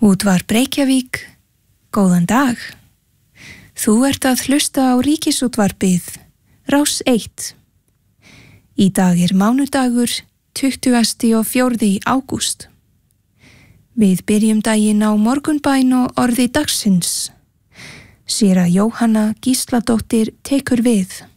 Útvarp Reykjavík, góðan dag. Þú ert að hlusta á Ríkisútvarpið, Rás 1. Í dag mánudagur, 24. ágúst. Við byrjum daginn á morgunbæn og orði dagsins. Séra Jóhanna Gísladóttir tekur við.